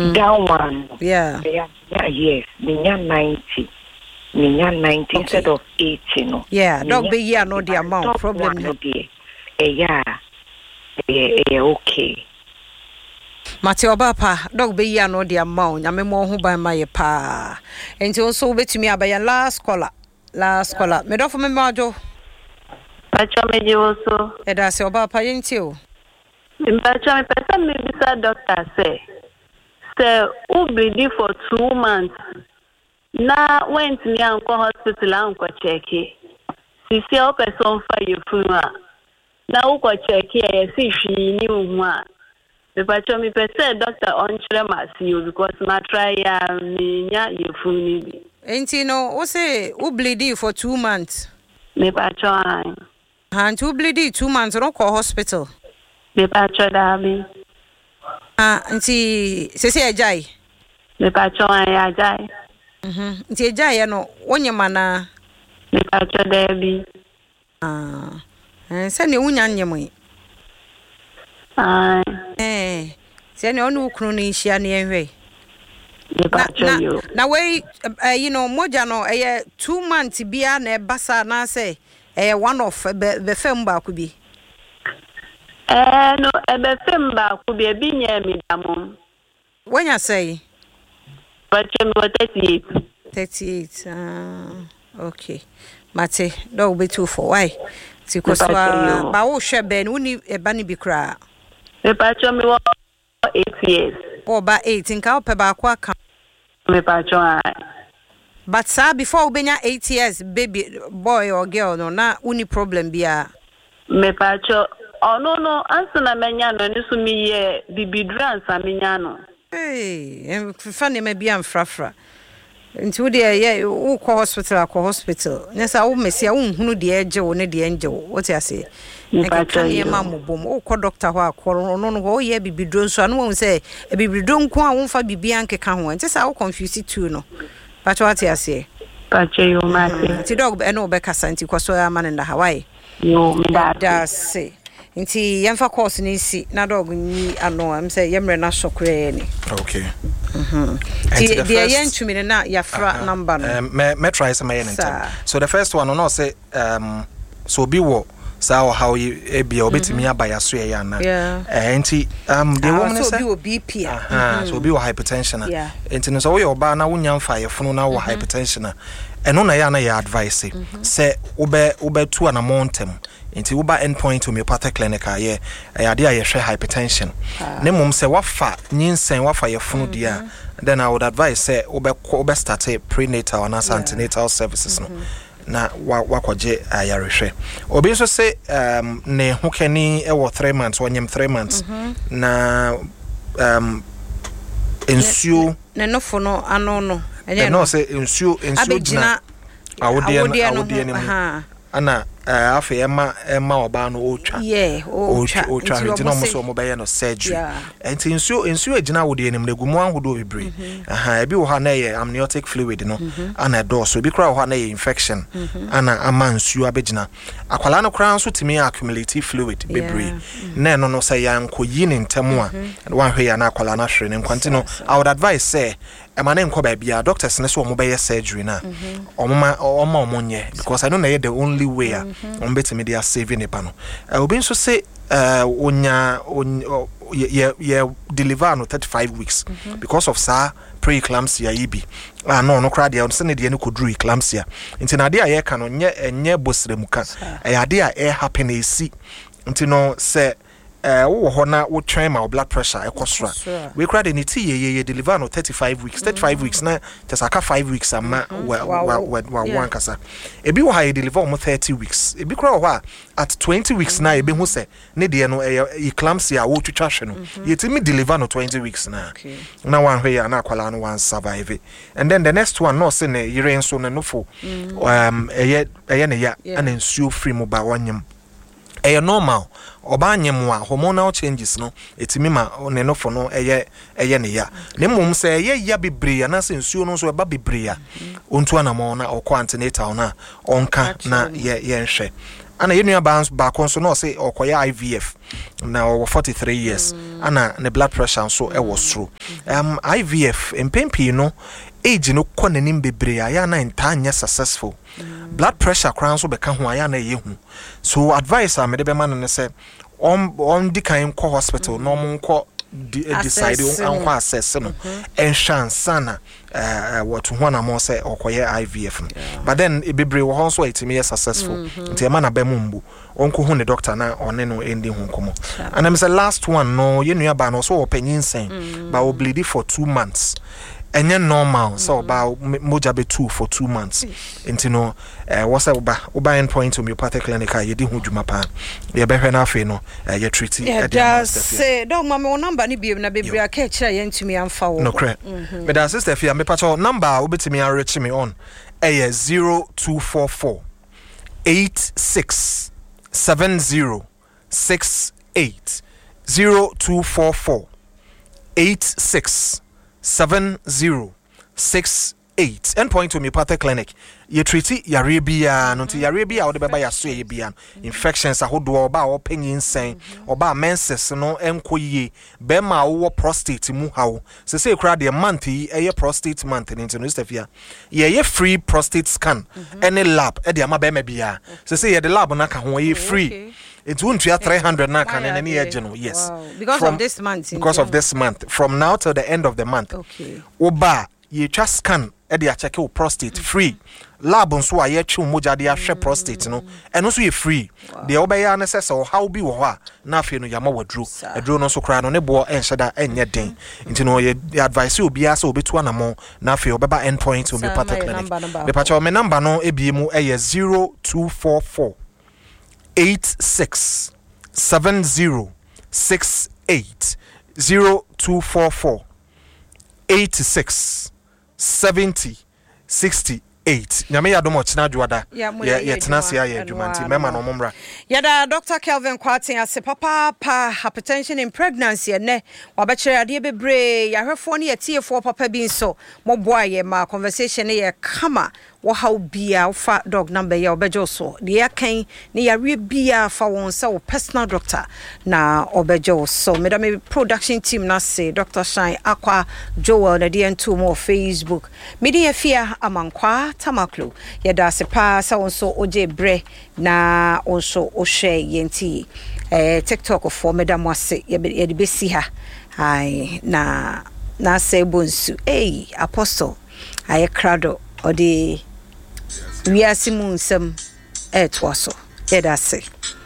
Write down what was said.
Down one. Yeah. Yes. Minya 90. Minya 90 instead of 80. No. Yeah. Dog be here no the amount problem no. Yeah. Okay. Mate Obapa, dog be here no the amount. Nyame mo ho ban ma ye pa. Enti also betumi abaya last caller. Me do for me majo. Pacho me also. Eda se Obapa yenti o. Pacho me person me bisa doctor say ubidi for 2 months. Na went me anko hospital anko check it. Sisi o person fa ye funwa. Na uko check e si hwi ni hu a. Me pacho me person doctor on chere masi because ma try ya me nya ye funi bi. Enti no o say ubidi for 2 months. Me pacho an. Han to ubidi 2 months no call hospital. Me pacho da mi. Nti sese ajai. Me pacho an ajai. Nti ajai no wonye mana. Me pacho da bi. Se ne unya nyemwe. Se ne onu kunu no ihia ne enhwe. Me pacho yo. Na we moja no 2 months bia na basa na say one of be fem ba ku bi. No, ebe femba ku bi ebi nya mi damom. Wanya say? But you 38. 38. Okay. Mate, do be too for why? Tikoswa ba wo hwe ben uni eba ni bi kra. Me pacho mi 8 years. Oh, ba 8 nka ope ba kwa ka. Me pacho But sir, before ubenya 8 years baby boy or girl no na uni problem bia. Me pacho no ansa na menya no ni so mi ye bibidra ansa menya no. Fa ne ma bia mfrafra. Nti wo de wo ko hospital. Nyesa wo mesia wo hunu de eje wo ne de enje wo. What you say? Nka ne ma mobom. Wo ko doctor ho akoro no ho ye bibidro nso anu wo say e bibidro nko a wo mfa bibia nkeka ho. Nti sa wo confuse too no. But what you say? Pacho yo mate. Nti dog e no be kasa nti kwaso ya man nda Hawaii. Yo me da say. Nti yemfa course ni si na dog ni ano am say yemre na sokre ni. Okay. The yentumi na yafra number no. Me try some yen ntem. So the first one no say so bi wo sa how e bia obetimi abaya so e ya na. Nti the woman say so bi wo BP. So bi wo hypertension. Nti no so wo oba na wonya mfa yefunu na wo hypertension. Eno na ya na ya advice say ube tu na montem. Nti wo ba endpoint homeopathic clinic aye ade a ye hwe hypertension. Ne mum say wafa nyinsen wafa yefunu dia. Then I would advise say ube start prenatal and antenatal services no. Na wakoje ayarehwe. Obi so say ne hokani e wo 3 months wonyem 3 months na ensuo ne nofo no ano no. No say ensuo abegina awode ni mu. Ana afa ema oba no otwa otwa nti no mo so mo be no surgery enti ensuo agina wode enim legumu ahodo bebre ebi wo ha na ye amniotic fluid no ana do so ebi kra wo ha na ye infection ana ama ensuo abegina akwala no kra nso timi accumulative fluid bebre na no say yankoyi ne ntemu a wan hwe ya na akwala na hwere ne nkwanti no I would advise say emane nko ba bia doctors ne so mo be surgery na omonye because I know na the only way betimi dia saving ne pa no obi nso say ye deliver no 35 weeks because of pre-eclampsia yibi no kra dia on sene dia ne kodru eclampsia nti na dia ye ka no nye bosremu ka ya dia e happen esi nti no say wo ho na wo twen ma blood pressure ekosora we kra de niti ye deliver no 35 weeks na just aka 5 weeks ama wa kasa ebi wo ha ye deliver mo 30 weeks ebi kra wo ha at 20 weeks na ebi hu se ne de no eclampsia wo twitwa hwe no yetimi deliver no 20 weeks na wan hwe ya na akwala no wan survive and then the next one no se ne yire nso ne nofo eye ne ya ana nsuo free mo ba wanyem normal oba nyemwa hormonal changes no etimi ma ne no for no eye ne ya ne mum se eye ya bebre na se nsuo no so eba bebre ya ontu anamo na okọ antenatal na onka na ye nhwe ana yenu ba konso no say okoye IVF na over 43 years ana ne blood pressure so e was through IVF empempi no age no konanim bebre aya na ntanya successful blood pressure kran so beka ho aya na yehu so advice am de be man no say on di kan ko hospital no mo ko decide on kwa assess no enshan sana what one am say okoye IVF but then e bebre wo so itimi successful nti e ma na ba mumbu onko hu ne doctor na one no endi hu komo and am say last one no ye nua ba no so opanyin sen ba o bleed for 2 months enye normal so about moja be 2 for 2 months nti no what's up oba endpoint homeopathic clinic ye di hu dwuma pa ye behwe na afi no ye treat say dog mama wo number ni biem na bebre aka kira ye ntumi amfa wo no correct me da sister fia me pacho number obetimi reach me on 0244 86 70 68 0244 86 7068 endpoint homeopathic clinic ye treat yarebia no nti yarebia wo de beba yaso ye bia infections ahodo oba wo penyinsen oba menses no enkoyie be ma wo prostate mu hawo se se kura de month yi eye prostate month nti no stafia ye free prostate scan any lab e de ama be ma bia se se ye de lab na ka ho ye free it won't be 300 na kan and any agent yes because of this month from now till the end of the month oba ye just scan e de check your prostate free lab nso a ye twe moja de ahwe prostate no eno so ye free de obeya na sese o how bi wo ho a na afi no yama wadru edru no so kra no ne bo enhyeda enye den nti no ye advice obi asa obetu anamo na afi obeba endpoint homeopathic clinic be pacha me number no ebie mu 0244 86 70 68 0244 86 70 68 nyame ya domo china juada ye tenase ya adwumanti mema no momra yada Dr. Kelvin Kwatin ase papa hypertension in pregnancy ne wabachere ade bebre yahwefo ne yetiefo papa bi nso moboa ye ma conversation ye kama wo how bia ufa dog number ya obejo so de yakan ne yare bia fa won se wo personal doctor na obejo so me production team na say Dr. Shine Akwa Joel na de nto mo Facebook media fia amankwa tamaklo yada se pa sa won so oje bre na onso o share yenti TikTok for madam wase ye de besi ha ai na say bonsu apostle aye crowd odi we are simunsem etwaso yeda say